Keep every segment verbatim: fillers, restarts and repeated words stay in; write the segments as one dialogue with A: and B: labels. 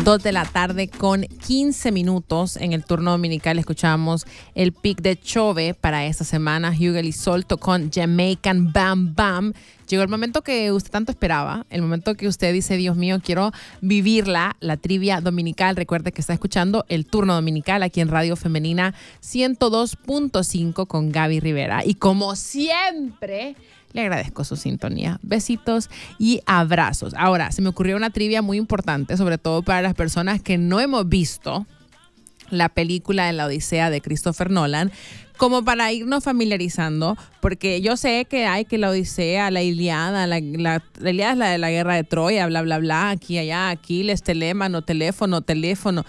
A: dos de la tarde con quince minutos. En el turno dominical escuchamos el pick de Chove para esta semana. Hugel y Solto con Jamaican Bam Bam. Llegó el momento que usted tanto esperaba, el momento que usted dice, Dios mío, quiero vivirla, la trivia dominical. Recuerde que está escuchando el turno dominical aquí en Radio Femenina ciento dos punto cinco con Gaby Rivera. Y como siempre, le agradezco su sintonía. Besitos y abrazos. Ahora, se me ocurrió una trivia muy importante, sobre todo para las personas que no hemos visto la película de la Odisea de Christopher Nolan, como para irnos familiarizando, porque yo sé que hay que la Odisea, la Ilíada, la, la, la Ilíada es la de la guerra de Troya, bla, bla, bla, aquí, allá, Aquiles, telémano, teléfono, teléfono,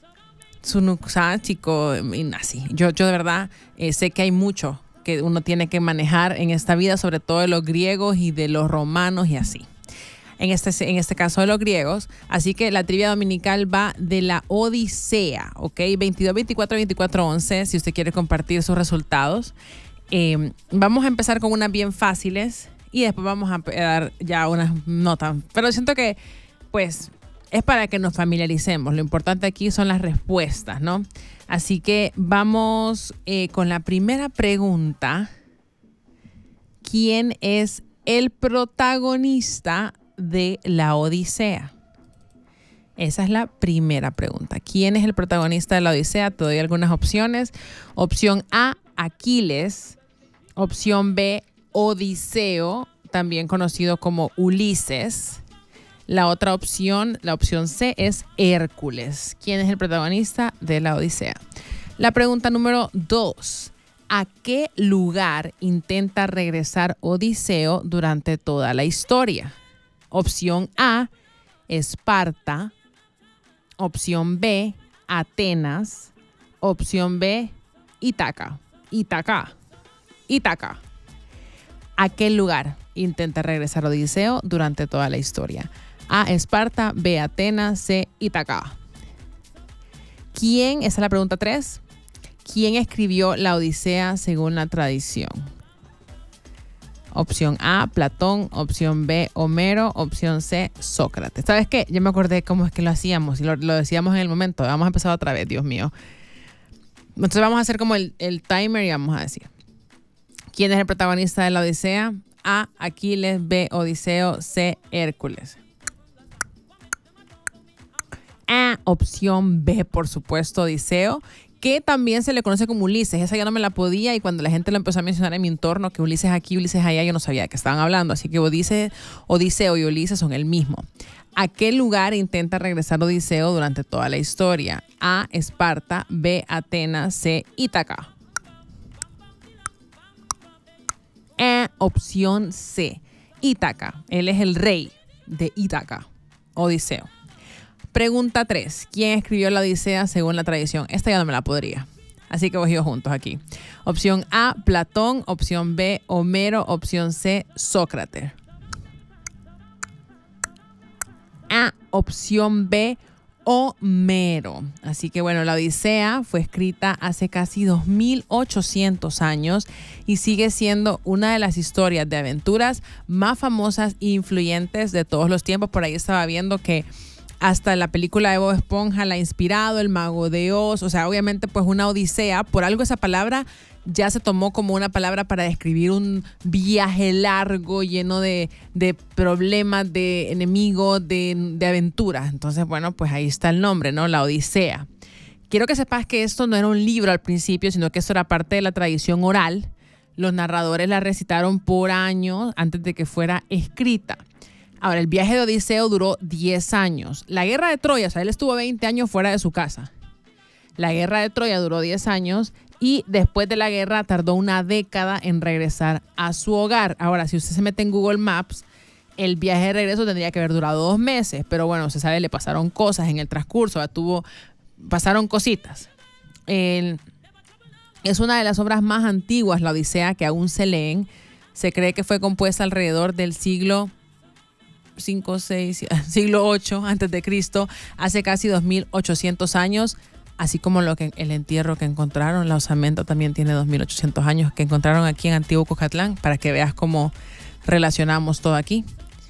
A: chico, así. Yo, yo de verdad eh, sé que hay mucho que uno tiene que manejar en esta vida, sobre todo de los griegos y de los romanos y así. En este, en este caso de los griegos. Así que la trivia dominical va de la Odisea, ¿ok? veintidós, veinticuatro, veinticuatro, once, si usted quiere compartir sus resultados. Eh, vamos a empezar con unas bien fáciles y después vamos a dar ya unas notas. Pero siento que, pues, es para que nos familiaricemos. Lo importante aquí son las respuestas, ¿no? Así que vamos eh, con la primera pregunta. ¿Quién es el protagonista de la Odisea? Esa es la primera pregunta. ¿Quién es el protagonista de la Odisea? Te doy algunas opciones. Opción A, Aquiles. Opción B, Odiseo, también conocido como Ulises. La otra opción, la opción C, es Hércules. ¿Quién es el protagonista de la Odisea? La pregunta número dos. ¿A qué lugar intenta regresar Odiseo durante toda la historia? Opción A, Esparta. Opción B, Atenas. Opción B, Ítaca. Ítaca. Ítaca. ¿A qué lugar intenta regresar Odiseo durante toda la historia? A, Esparta. B, Atenas. C, Ítaca. ¿Quién? Esa es la pregunta tres. ¿Quién escribió la Odisea según la tradición? Opción A, Platón. Opción B, Homero. Opción C, Sócrates. ¿Sabes qué? Yo me acordé cómo es que lo hacíamos y lo, lo decíamos en el momento. Vamos a empezar otra vez, Dios mío. Entonces vamos a hacer como el, el timer y vamos a decir. ¿Quién es el protagonista de la Odisea? A, Aquiles. B, Odiseo. C, Hércules. A, opción B, por supuesto, Odiseo, que también se le conoce como Ulises. Esa ya no me la podía y cuando la gente lo empezó a mencionar en mi entorno, que Ulises aquí, Ulises allá, yo no sabía de qué estaban hablando. Así que Odiseo, Odiseo y Ulises son el mismo. ¿A qué lugar intenta regresar Odiseo durante toda la historia? A, Esparta. B, Atenas. C, Ítaca. A, opción C, Ítaca. Él es el rey de Ítaca, Odiseo. Pregunta tres. ¿Quién escribió la Odisea según la tradición? Esta ya no me la podría. Así que voy yo juntos aquí. Opción A, Platón. Opción B, Homero. Opción C, Sócrates. A, opción B, Homero. Así que bueno, la Odisea fue escrita hace casi dos mil ochocientos años y sigue siendo una de las historias de aventuras más famosas e influyentes de todos los tiempos. Por ahí estaba viendo que hasta la película de Bob Esponja la ha inspirado, El Mago de Oz. O sea, obviamente pues una odisea. Por algo esa palabra ya se tomó como una palabra para describir un viaje largo, lleno de, de problemas, de enemigos, de, de aventuras. Entonces, bueno, pues ahí está el nombre, ¿no? La Odisea. Quiero que sepas que esto no era un libro al principio, sino que esto era parte de la tradición oral. Los narradores la recitaron por años antes de que fuera escrita. Ahora, el viaje de Odiseo duró diez años. La guerra de Troya, o sea, él estuvo veinte años fuera de su casa. La guerra de Troya duró diez años y después de la guerra tardó una década en regresar a su hogar. Ahora, si usted se mete en Google Maps, el viaje de regreso tendría que haber durado dos meses. Pero bueno, se sabe, le pasaron cosas en el transcurso, tuvo, pasaron cositas. El, es una de las obras más antiguas, la Odisea, que aún se leen. Se cree que fue compuesta alrededor del siglo cinco, seis, siglo ocho antes de Cristo, hace casi dos mil ochocientos años, así como lo que el entierro que encontraron, la osamenta también tiene dos mil ochocientos años, que encontraron aquí en Antiguo Cucatlán, para que veas cómo relacionamos todo aquí.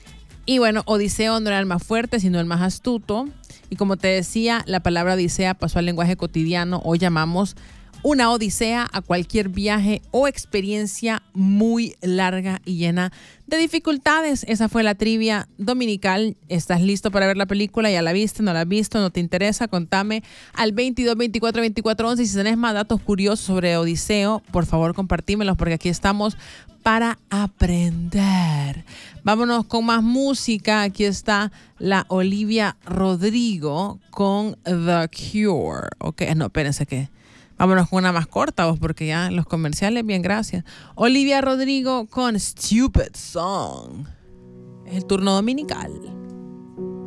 A: Y bueno, Odiseo no era el más fuerte, sino el más astuto. Y como te decía, la palabra odisea pasó al lenguaje cotidiano. Hoy llamamos una odisea a cualquier viaje o experiencia muy larga y llena de dificultades. Esa fue la trivia dominical. ¿Estás listo para ver la película? ¿Ya la viste? ¿No la has visto? ¿No te interesa? Contame al veintidós veinticuatro veinticuatro once. Y si tenés más datos curiosos sobre Odiseo, por favor compartímelos, porque aquí estamos para aprender. Vámonos con más música. Aquí está la Olivia Rodrigo con The Cure. Ok, no, espérense que... Vámonos con una más corta, vos, porque ya los comerciales, bien, gracias. Olivia Rodrigo con Stupid Song. Es el turno dominical.